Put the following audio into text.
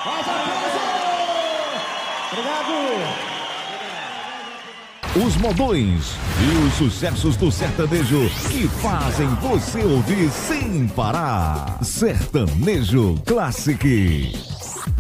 Mais aplauso! Obrigado! Os modões e os sucessos do sertanejo que fazem você ouvir sem parar. Sertanejo Classic.